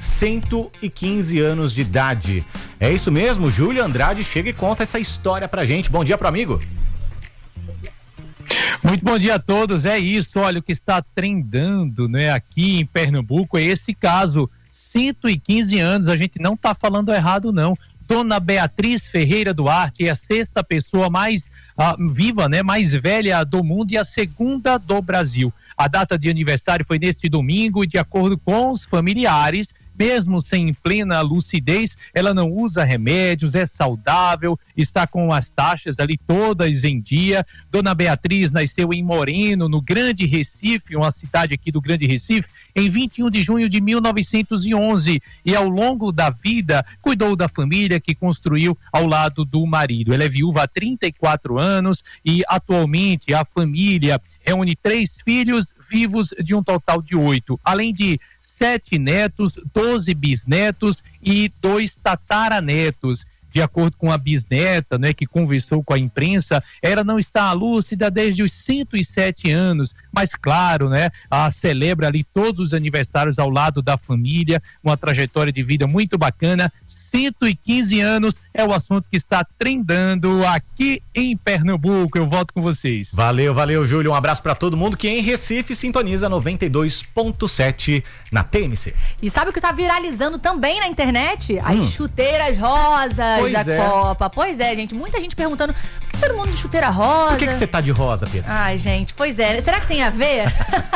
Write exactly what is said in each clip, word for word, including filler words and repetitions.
cento e quinze anos de idade. É isso mesmo, Júlio Andrade chega e conta essa história pra gente. Bom dia pro amigo. Muito bom dia a todos, é isso, olha, o que está trendando, né, aqui em Pernambuco é esse caso, cento e quinze anos, a gente não está falando errado não. Dona Beatriz Ferreira Duarte é a sexta pessoa mais ah, viva, né, mais velha do mundo e a segunda do Brasil. A data de aniversário foi neste domingo e, de acordo com os familiares, mesmo sem plena lucidez, ela não usa remédios, é saudável, está com as taxas ali todas em dia. Dona Beatriz nasceu em Moreno, no Grande Recife, uma cidade aqui do Grande Recife, em vinte e um de junho de mil novecentos e onze, e ao longo da vida cuidou da família que construiu ao lado do marido. Ela é viúva há trinta e quatro anos e atualmente a família reúne três filhos vivos de um total de oito, além de sete netos, doze bisnetos e dois tataranetos. De acordo com a bisneta, né, que conversou com a imprensa, ela não está lúcida desde os cento e sete anos, mas claro, né, a celebra ali todos os aniversários ao lado da família, uma trajetória de vida muito bacana. cento e quinze anos é o assunto que está trendando aqui em Pernambuco. Eu volto com vocês. Valeu, valeu, Júlio. Um abraço para todo mundo que em Recife sintoniza noventa e dois ponto sete na T M C. E sabe o que tá viralizando também na internet? As hum. chuteiras rosas pois da é. Copa. Pois é, gente. Muita gente perguntando por que todo mundo de chuteira rosa? Por que você tá de rosa, Pedro? Ai, gente, pois é. Será que tem a ver?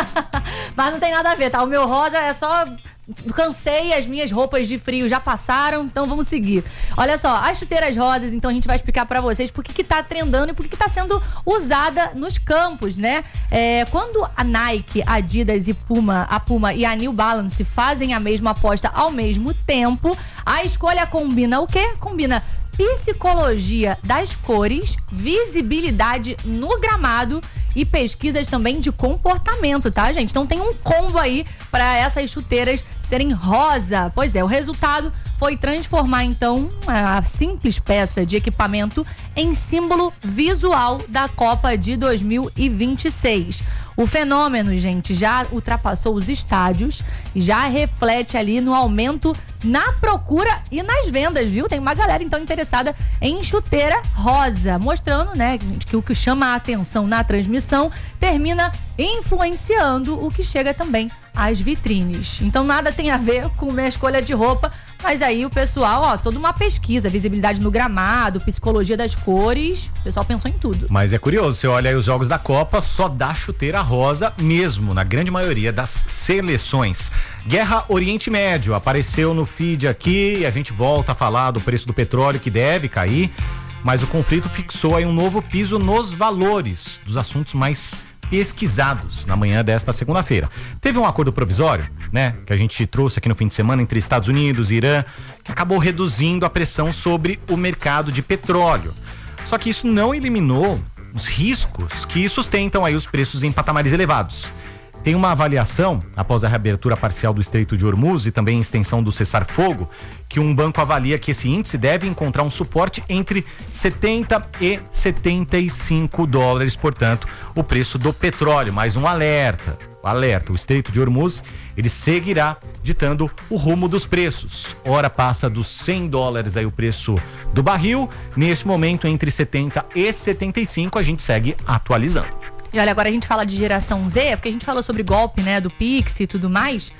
Mas não tem nada a ver, tá? O meu rosa é só... Cansei, as minhas roupas de frio já passaram, então vamos seguir. Olha só, as chuteiras rosas, então a gente vai explicar pra vocês por que que tá trendando e por que que tá sendo usada nos campos, né? É, quando a Nike, Adidas e Puma, a Puma e a New Balance fazem a mesma aposta ao mesmo tempo, a escolha combina o quê? Combina psicologia das cores, visibilidade no gramado e pesquisas também de comportamento, tá, gente? Então tem um combo aí para essas chuteiras serem rosa. Pois é, o resultado foi transformar, então, a simples peça de equipamento em símbolo visual da Copa de dois mil e vinte e seis. O fenômeno, gente, já ultrapassou os estádios e já reflete ali no aumento na procura e nas vendas, viu? Tem uma galera, então, interessada em chuteira rosa, mostrando, né, que o que chama a atenção na transmissão termina influenciando o que chega também às vitrines. Então, nada tem a ver com minha escolha de roupa, mas aí o pessoal, ó, toda uma pesquisa, visibilidade no gramado, psicologia das cores, o pessoal pensou em tudo. Mas é curioso, você olha aí os jogos da Copa, só dá chuteira rosa mesmo, na grande maioria das seleções. Guerra Oriente Médio, apareceu no feed aqui e a gente volta a falar do preço do petróleo que deve cair, mas o conflito fixou aí um novo piso nos valores dos assuntos mais pesquisados na manhã desta segunda-feira. Teve um acordo provisório, né, que a gente trouxe aqui no fim de semana entre Estados Unidos e Irã, que acabou reduzindo a pressão sobre o mercado de petróleo. Só que isso não eliminou os riscos que sustentam aí os preços em patamares elevados. Tem uma avaliação, após a reabertura parcial do Estreito de Hormuz e também a extensão do cessar-fogo, que um banco avalia que esse índice deve encontrar um suporte entre setenta e setenta e cinco dólares, portanto, o preço do petróleo. Mais um alerta, alerta, o Estreito de Hormuz, ele seguirá ditando o rumo dos preços. Ora passa dos cem dólares aí o preço do barril, nesse momento entre setenta e setenta e cinco, a gente segue atualizando. E olha, agora a gente fala de geração Z, porque a gente falou sobre golpe, né, do Pix e tudo mais.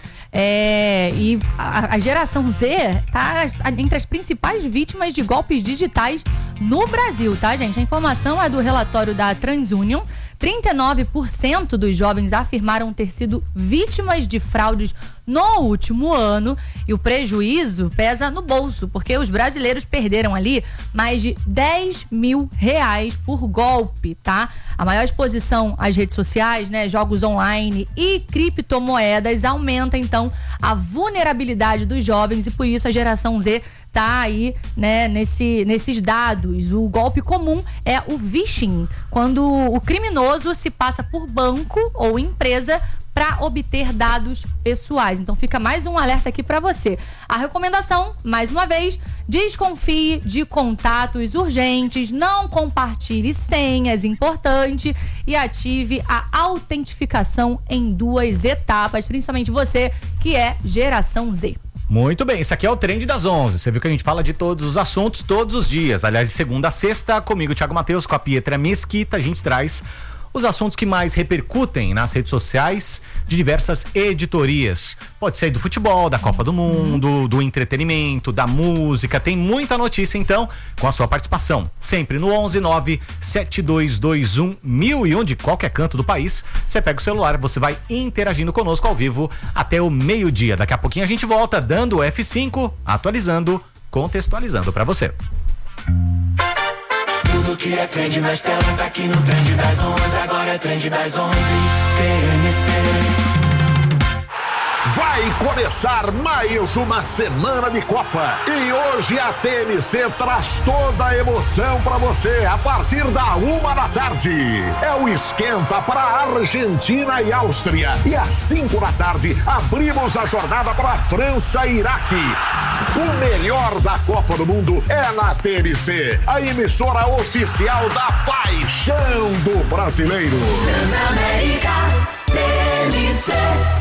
É, e a, a geração Z tá entre as principais vítimas de golpes digitais no Brasil, tá, gente? A informação é do relatório da TransUnion. trinta e nove por cento dos jovens afirmaram ter sido vítimas de fraudes no último ano e o prejuízo pesa no bolso, porque os brasileiros perderam ali mais de dez mil reais por golpe, tá? A maior exposição às redes sociais, né, jogos online e criptomoedas aumenta, então, a vulnerabilidade dos jovens e por isso a geração Z tá aí, né, nesse, nesses dados. O golpe comum é o phishing, quando o criminoso se passa por banco ou empresa para obter dados pessoais. Então fica mais um alerta aqui para você. A recomendação, mais uma vez, desconfie de contatos urgentes, não compartilhe senhas importantes e ative a autentificação em duas etapas, principalmente você que é geração Z. Muito bem, esse aqui é o Trend das onze. Você viu que a gente fala de todos os assuntos, todos os dias. Aliás, de segunda a sexta, comigo, Thiago Matheus, com a Pietra Mesquita, a gente traz os assuntos que mais repercutem nas redes sociais de diversas editorias. Pode ser do futebol, da Copa do Mundo, do entretenimento, da música. Tem muita notícia, então, com a sua participação. Sempre no onze nove sete dois dois um mil e um de qualquer canto do país. Você pega o celular, você vai interagindo conosco ao vivo até o meio-dia. Daqui a pouquinho a gente volta dando o F cinco, atualizando, contextualizando para você. Tudo que é trend nas telas tá aqui no Trend das onze. Agora é Trend das onze, T M C. Vai começar mais uma semana de Copa e hoje a T M C traz toda a emoção para você a partir da uma da tarde. É o esquenta para Argentina e Áustria e às cinco da tarde abrimos a jornada para França e Iraque. O melhor da Copa do Mundo é na T M C, a emissora oficial da paixão do brasileiro. Transamérica, T M C.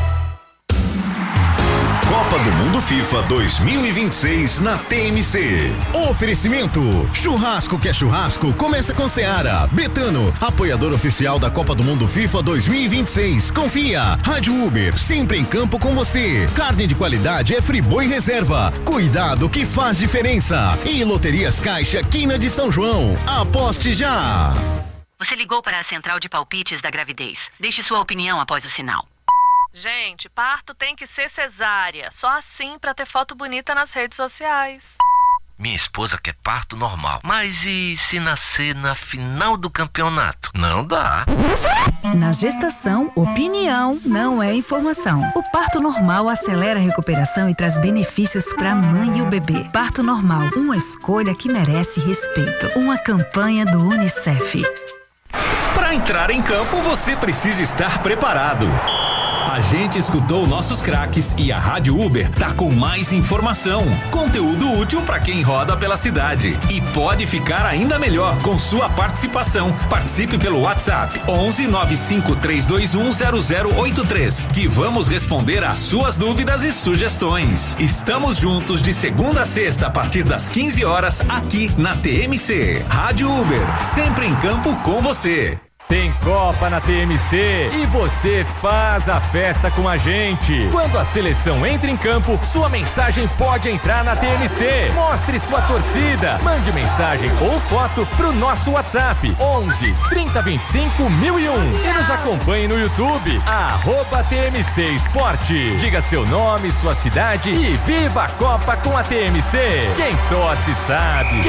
Copa do Mundo FIFA dois mil e vinte e seis na T M C. Oferecimento: churrasco que é churrasco, começa com Seara. Betano, apoiador oficial da Copa do Mundo FIFA dois mil e vinte e seis. Confia. Rádio Uber, sempre em campo com você. Carne de qualidade é Friboi Reserva. Cuidado que faz diferença. E Loterias Caixa, Quina de São João. Aposte já. Você ligou para a central de palpites da gravidez. Deixe sua opinião após o sinal. Gente, parto tem que ser cesárea. Só assim pra ter foto bonita nas redes sociais. Minha esposa quer parto normal. Mas e se nascer na final do campeonato? Não dá. Na gestação, opinião não é informação. O parto normal acelera a recuperação e traz benefícios para a mãe e o bebê. Parto normal, uma escolha que merece respeito. Uma campanha do Unicef. Para entrar em campo, você precisa estar preparado. A gente escutou nossos craques e a Rádio Uber tá com mais informação, conteúdo útil para quem roda pela cidade e pode ficar ainda melhor com sua participação. Participe pelo WhatsApp onze nove cinco três dois um zero zero oito três que vamos responder às suas dúvidas e sugestões. Estamos juntos de segunda a sexta a partir das quinze horas aqui na T M C. Rádio Uber, sempre em campo com você. Tem Copa na T M C e você faz a festa com a gente. Quando a seleção entra em campo, sua mensagem pode entrar na T M C. Mostre sua torcida. Mande mensagem ou foto pro nosso WhatsApp onze trinta vinte e cinco mil e um e nos acompanhe no YouTube arroba T M C Esporte. Diga seu nome, sua cidade e viva a Copa com a T M C. Quem torce sabe.